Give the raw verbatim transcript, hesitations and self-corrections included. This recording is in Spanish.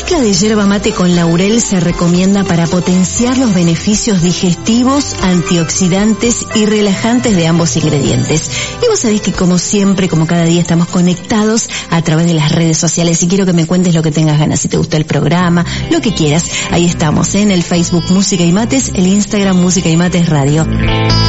mezcla de yerba mate con laurel se recomienda para potenciar los beneficios digestivos, antioxidantes y relajantes de ambos ingredientes. Y vos sabés que como siempre, como cada día estamos conectados a través de las redes sociales, y quiero que me cuentes lo que tengas ganas, si te gusta el programa, lo que quieras. Ahí estamos, ¿eh? En el Facebook Música y Mates, el Instagram Música y Mates Radio.